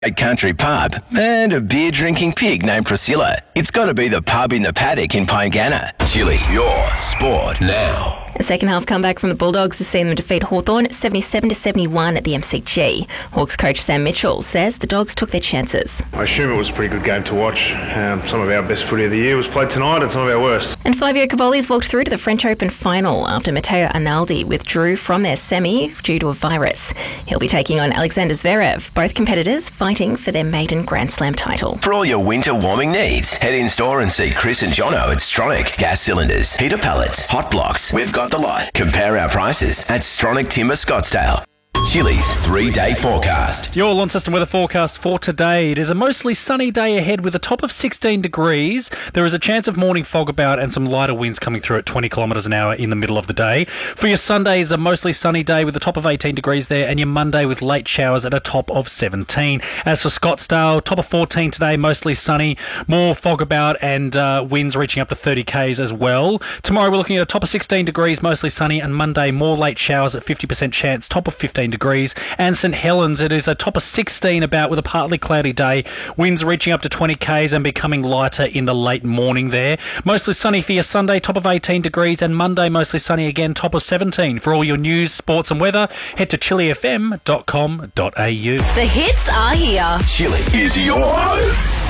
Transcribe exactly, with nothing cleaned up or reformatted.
A country pub and a beer-drinking pig named Priscilla. It's got to be the pub in the paddock in Pyngana. Chili, your sport now. A second half comeback from the Bulldogs has seen them defeat Hawthorn seventy-seven to seventy-one at the M C G. Hawks coach Sam Mitchell says the Dogs took their chances. I assume it was a pretty good game to watch. Um, some of our best footy of the year was played tonight and some of our worst. And Flavio Cavoli's walked through to the French Open final after Matteo Arnaldi withdrew from their semi due to a virus. He'll be taking on Alexander Zverev, both competitors fighting for their maiden Grand Slam title. For all your winter warming needs, head in store and see Chris and Jono at Stronach. Gas cylinders, heater pallets, hot blocks. We've got the lot. Compare our prices at Stronach Timber Scottsdale. Chili's three-day forecast. Your Lawn System weather forecast for today. It is a mostly sunny day ahead with a top of sixteen degrees. There is a chance of morning fog about and some lighter winds coming through at twenty kilometres an hour in the middle of the day. For your Sunday is a mostly sunny day with a top of eighteen degrees there, and your Monday with late showers at a top of seventeen. As for Scottsdale, top of fourteen today, mostly sunny, more fog about and uh, winds reaching up to thirty k's as well. Tomorrow we're looking at a top of sixteen degrees, mostly sunny, and Monday more late showers at fifty percent chance, top of fifteen degrees. And St Helens, it is a top of sixteen about with a partly cloudy day, winds reaching up to twenty k's and becoming lighter in the late morning there. Mostly sunny for your Sunday, top of eighteen degrees, and Monday mostly sunny again, top of seventeen. For all your news, sports and weather, head to chili f m dot com dot a u. The hits are here. Chili is your home.